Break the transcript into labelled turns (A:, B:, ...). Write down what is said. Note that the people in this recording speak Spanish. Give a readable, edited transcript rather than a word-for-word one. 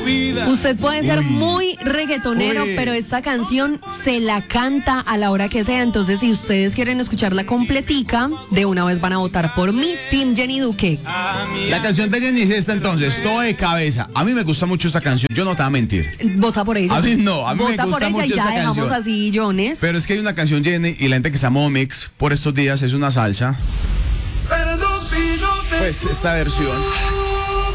A: Usted puede ser muy reggaetonero, pero esta canción se la canta a la hora que sea. Entonces, si ustedes quieren escucharla completica, de una vez van a votar por mí, Team Jenny Duque.
B: La canción de Jenny es esta entonces, todo de cabeza. A mí me gusta mucho esta canción, yo no te voy a mentir.
A: Vota por ella.
B: A mí no, a mí
A: Vota
B: me gusta
A: por ella
B: mucho
A: y ya
B: esta
A: dejamos
B: canción.
A: así, Jones.
B: Pero es que hay una canción, Jenny, y la gente que se llama Mix por estos días es una salsa. Pues esta versión.